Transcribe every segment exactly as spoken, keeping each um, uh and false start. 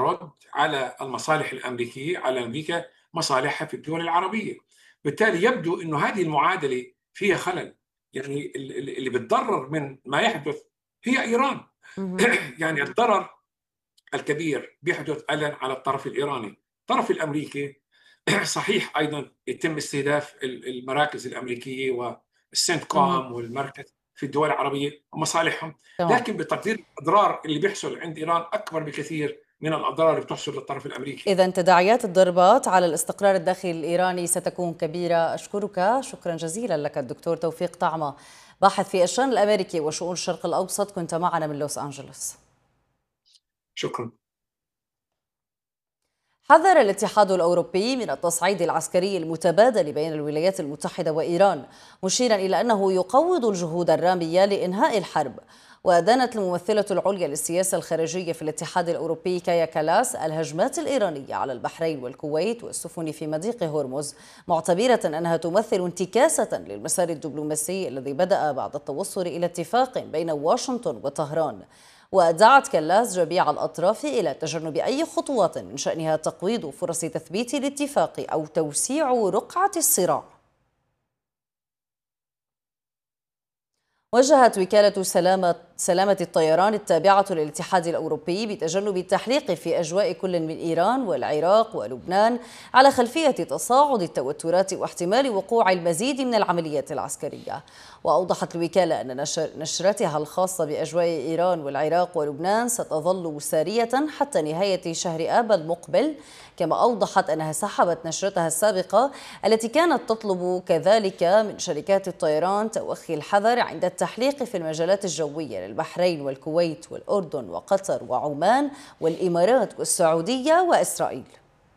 كرد على المصالح الأمريكية، على أمريكا مصالحها في الدول العربية. بالتالي يبدو أنه هذه المعادلة فيها خلل، يعني اللي بتضرر من ما يحدث هي إيران. يعني الضرر الكبير بيحدث على الطرف الإيراني. الطرف الأمريكي صحيح أيضا يتم استهداف المراكز الأمريكية والسنت كوم والمركز في الدول العربية ومصالحهم، لكن بتقدير الأضرار اللي بيحصل عند إيران أكبر بكثير من الأضرار اللي بتحصل للطرف الأمريكي. إذا تداعيات الضربات على الاستقرار الداخلي الإيراني ستكون كبيرة. أشكرك شكرا جزيلا لك الدكتور توفيق طعمة، باحث في الشأن الأمريكي وشؤون الشرق الأوسط، كنت معنا من لوس أنجلوس. شكرا. حذر الاتحاد الأوروبي من التصعيد العسكري المتبادل بين الولايات المتحدة وإيران، مشيرا إلى أنه يقوض الجهود الرامية لإنهاء الحرب. وأدانت الممثلة العليا للسياسة الخارجية في الاتحاد الأوروبي كايا كالاس الهجمات الإيرانية على البحرين والكويت والسفن في مضيق هرمز، معتبرة أنها تمثل انتكاسة للمسار الدبلوماسي الذي بدأ بعد التوصل إلى اتفاق بين واشنطن وطهران. ودعت كالاس جميع الأطراف إلى تجنب أي خطوات من شأنها تقويض فرص تثبيت الاتفاق أو توسيع رقعة الصراع. وجهت وكالة سلامة, سلامة الطيران التابعة للاتحاد الأوروبي بتجنب التحليق في أجواء كل من إيران والعراق ولبنان على خلفية تصاعد التوترات واحتمال وقوع المزيد من العمليات العسكرية. وأوضحت الوكالة أن نشرتها الخاصة بأجواء إيران والعراق ولبنان ستظل سارية حتى نهاية شهر آب المقبل، كما أوضحت أنها سحبت نشرتها السابقة التي كانت تطلب كذلك من شركات الطيران توخي الحذر عند التحليق في المجالات الجوية للبحرين والكويت والأردن وقطر وعمان والإمارات والسعودية وإسرائيل.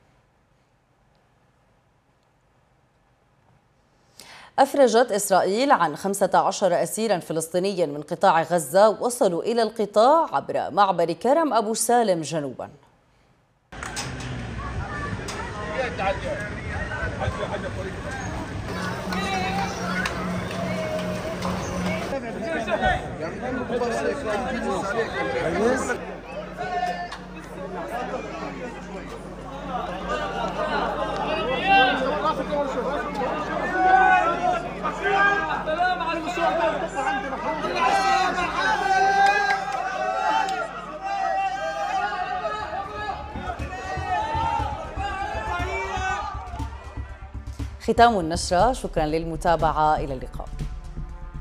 أفرجت إسرائيل عن خمسة عشر أسيرا فلسطينيا من قطاع غزة وصلوا إلى القطاع عبر معبر كرم أبو سالم جنوبا. ختام النشرة، شكرا للمتابعة، إلى اللقاء.